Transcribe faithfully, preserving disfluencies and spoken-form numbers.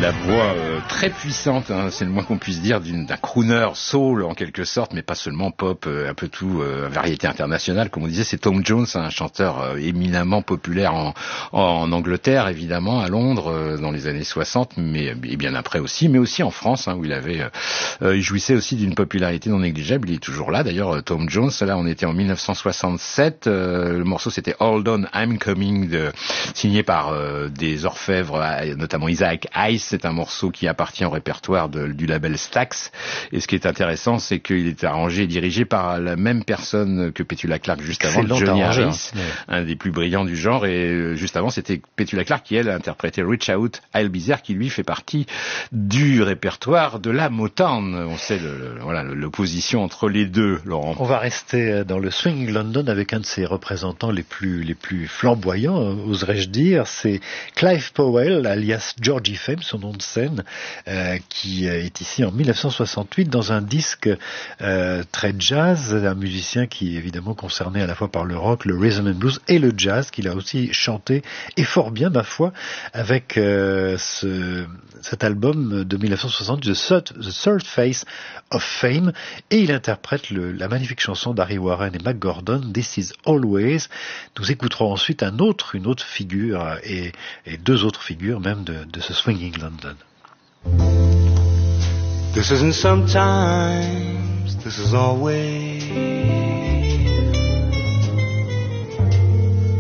La voix euh, très puissante, hein, c'est le moins qu'on puisse dire, d'une, d'un crooner soul en quelque sorte, mais pas seulement pop, euh, un peu tout, euh, variété internationale, comme on disait. C'est Tom Jones, un chanteur euh, éminemment populaire en, en Angleterre, évidemment, à Londres, euh, dans les années soixante, mais et bien après aussi, mais aussi en France, hein, où il avait, euh, il jouissait aussi d'une popularité non négligeable. Il est toujours là, d'ailleurs, Tom Jones. Là, on était en dix-neuf cent soixante-sept. Euh, le morceau, c'était Hold On, I'm Coming, de, signé par euh, des orfèvres, notamment Isaac Hayes. C'est un morceau qui appartient au répertoire de, du label Stax. Et ce qui est intéressant, c'est qu'il est arrangé et dirigé par la même personne que Petula Clark juste avant, Johnny Harris, hein. Un des plus brillants du genre. Et juste avant, c'était Petula Clark qui, elle, a interprété Reach Out, I'll Be There, qui lui fait partie du répertoire de la Motown. On sait le, le, voilà, l'opposition entre les deux, Laurent. On va rester dans le Swing London avec un de ses représentants les plus, les plus flamboyants, oserais-je dire. C'est Clive Powell, alias Georgie Fame, son nom de scène, euh, qui est ici en dix-neuf cent soixante-huit dans un disque euh, très jazz, un musicien qui est évidemment concerné à la fois par le rock, le rhythm and blues et le jazz, qu'il a aussi chanté, et fort bien, ma foi, avec euh, ce, cet album de dix-neuf cent soixante, The Third, The Third Face of Fame, et il interprète le, la magnifique chanson d'Harry Warren et Mac Gordon, This Is Always. Nous écouterons ensuite un autre, une autre figure, et, et deux autres figures même de, de ce Swinging London. This isn't sometimes, this is always.